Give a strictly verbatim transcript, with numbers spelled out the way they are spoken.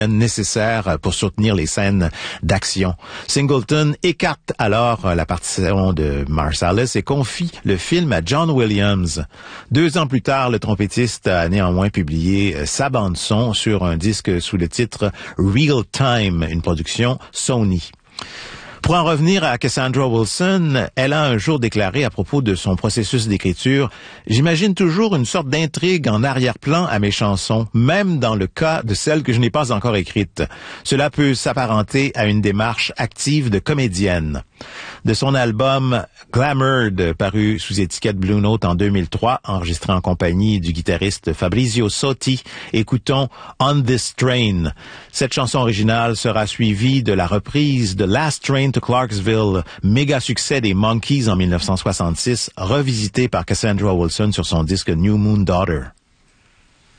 nécessaire pour soutenir les scènes d'action. Singleton écarte alors la partition de Marsalis et confie le film à John Williams. Deux ans plus tard, le trompettiste a néanmoins publié sa bande-son sur un disque sous le titre Real Time, une production Sony. Pour en revenir à Cassandra Wilson, elle a un jour déclaré à propos de son processus d'écriture « J'imagine toujours une sorte d'intrigue en arrière-plan à mes chansons, même dans le cas de celles que je n'ai pas encore écrites. Cela peut s'apparenter à une démarche active de comédienne. » De son album Glamoured, paru sous étiquette Blue Note en deux mille trois, enregistré en compagnie du guitariste Fabrizio Sotti, écoutons On This Train. Cette chanson originale sera suivie de la reprise de Last Train to Clarksville, méga succès des Monkees en mille neuf cent soixante-six, revisité par Cassandra Wilson sur son disque New Moon Daughter.